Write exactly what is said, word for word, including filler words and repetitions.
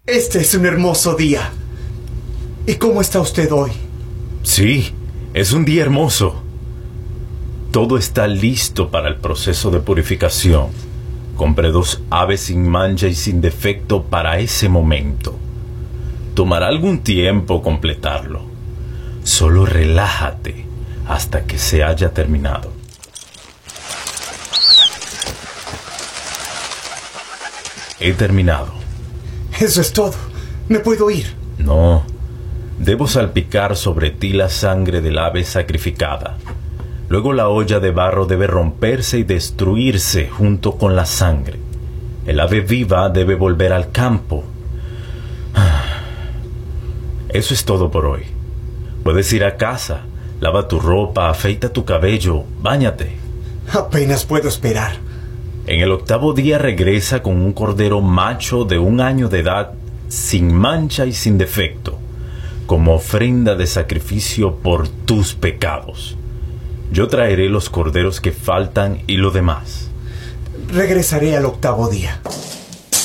Este es un hermoso día. ¿Y cómo está usted hoy? Sí, es un día hermoso. Todo está listo para el proceso de purificación. Compré dos aves sin mancha y sin defecto para ese momento. Tomará algún tiempo completarlo. Solo relájate hasta que se haya terminado. He terminado. Eso es todo. ¿Me puedo ir? No. Debo salpicar sobre ti la sangre del ave sacrificada. Luego la olla de barro debe romperse y destruirse junto con la sangre. El ave viva debe volver al campo. Eso es todo por hoy. Puedes ir a casa, lava tu ropa, afeita tu cabello, báñate. Apenas puedo esperar. En el octavo día regresa con un cordero macho de un año de edad, sin mancha y sin defecto, como ofrenda de sacrificio por tus pecados. Yo traeré los corderos que faltan y lo demás. Regresaré al octavo día.